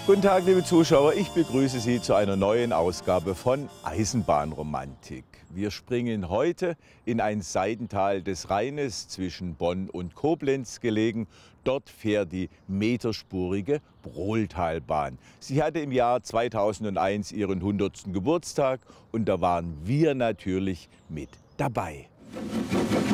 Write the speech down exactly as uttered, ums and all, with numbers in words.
Guten Tag, liebe Zuschauer, ich begrüße Sie zu einer neuen Ausgabe von Eisenbahnromantik. Wir springen heute in ein Seitental des Rheines zwischen Bonn und Koblenz gelegen. Dort fährt die meterspurige Brohltalbahn. Sie hatte im Jahr zweitausendeins ihren hundertsten Geburtstag und da waren wir natürlich mit dabei.